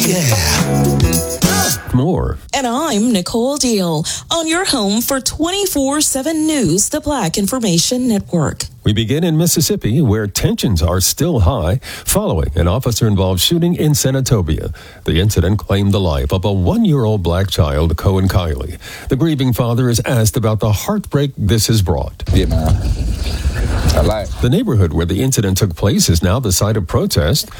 More. And I'm Nicole Deal on your home for 24/7 News, the Black Information Network. We begin in Mississippi, where tensions are still high following an officer-involved shooting in Senatobia. The incident claimed the life of a 1-year-old black child, Cohen Kiley. The grieving father is asked about the heartbreak this has brought. Yeah, man. I lied. The neighborhood where the incident took place is now the site of protest.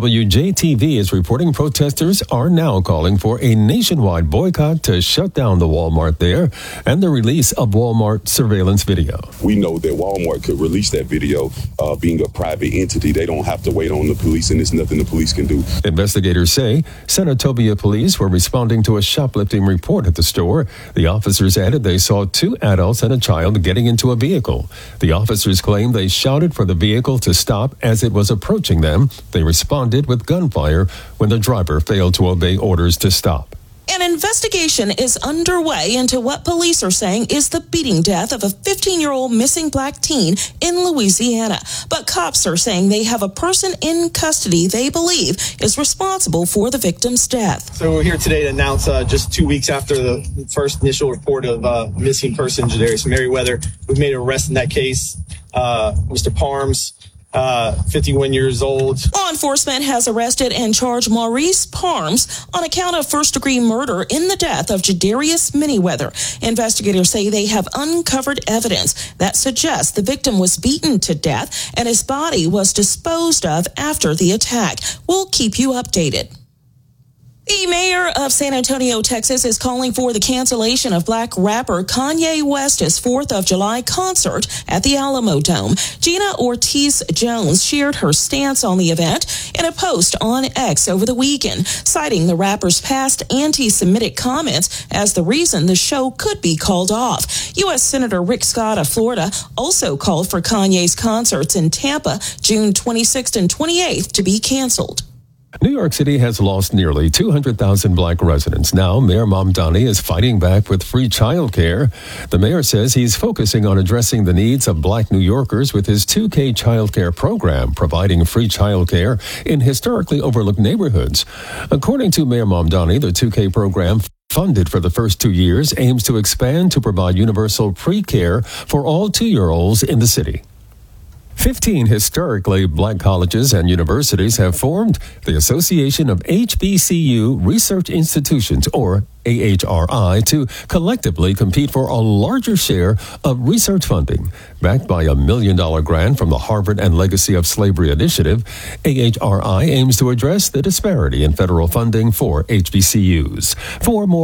WJTV is reporting protesters are now calling for a nationwide boycott to shut down the Walmart there and the release of Walmart surveillance video. We know that Walmart could release that video being a private entity. They don't have to wait on the police, and there's nothing the police can do. Investigators say Senatobia police were responding to a shoplifting report at the store. The officers added they saw 2 adults and a child getting into a vehicle. The officers claim they shouted for the vehicle to stop as it was approaching them. They responded with gunfire when the driver failed to obey orders to stop. An investigation is underway into what police are saying is the beating death of a 15-year-old missing black teen in Louisiana. But cops are saying they have a person in custody they believe is responsible for the victim's death. So we're here today to announce just 2 weeks after the first initial report of missing person, Jadarius Merriweather. We've made an arrest in that case. Mr. Parms, 51 years old. Law enforcement has arrested and charged Maurice Parms on account of first-degree murder in the death of Jadarius Merriweather. Investigators say they have uncovered evidence that suggests the victim was beaten to death and his body was disposed of after the attack. We'll keep you updated. The mayor of San Antonio, Texas, is calling for the cancellation of black rapper Kanye West's 4th of July concert at the Alamo Dome. Gina Ortiz-Jones shared her stance on the event in a post on X over the weekend, citing the rapper's past anti-Semitic comments as the reason the show could be called off. U.S. Senator Rick Scott of Florida also called for Kanye's concerts in Tampa, June 26th and 28th, to be canceled. New York City has lost nearly 200,000 black residents. Now, Mayor Mamdani is fighting back with free child care. The mayor says he's focusing on addressing the needs of black New Yorkers with his 2K child care program, providing free child care in historically overlooked neighborhoods. According to Mayor Mamdani, the 2K program, funded for the first 2 years, aims to expand to provide universal pre-care for all 2-year-olds in the city. 15 historically black colleges and universities have formed the Association of HBCU Research Institutions, or AHRI, to collectively compete for a larger share of research funding. Backed by $1 million grant from the Harvard and Legacy of Slavery Initiative, AHRI aims to address the disparity in federal funding for HBCUs. For more